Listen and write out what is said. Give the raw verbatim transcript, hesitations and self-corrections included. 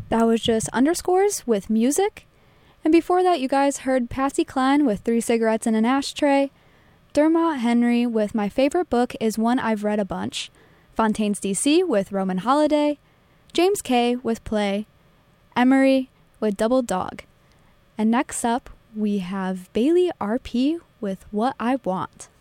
That was just Underscores with Music. And before that, you guys heard Patsy Cline with Three Cigarettes in an Ashtray, Dermot Henry with My Favorite Book is One I've Read a Bunch, Fontaine's D C with Roman Holiday, James Kay with Play, Emery with Double Dog. And next up, we have Bailey R P with What I Want.